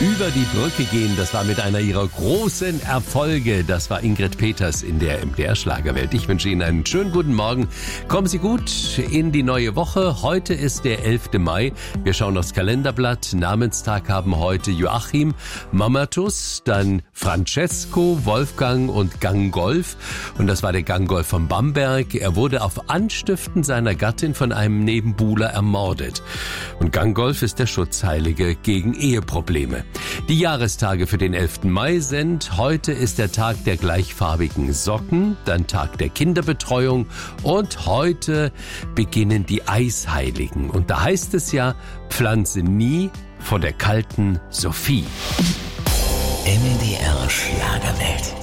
Über die Brücke gehen, das war mit einer ihrer großen Erfolge. Das war Ingrid Peters in der MDR-Schlagerwelt. Ich wünsche Ihnen einen schönen guten Morgen. Kommen Sie gut in die neue Woche. Heute ist der 11. Mai. Wir schauen aufs Kalenderblatt. Namenstag haben heute Joachim, Mamatus, dann Francesco, Wolfgang und Gangolf. Und das war der Gangolf von Bamberg. Er wurde auf Anstiften seiner Gattin von einem Nebenbuhler ermordet. Und Gangolf ist der Schutzheilige gegen Eheprobleme. Die Jahrestage für den 11. Mai sind: heute ist der Tag der gleichfarbigen Socken, dann Tag der Kinderbetreuung und heute beginnen die Eisheiligen. Und da heißt es ja, pflanze nie vor der kalten Sophie. MDR Schlagerwelt.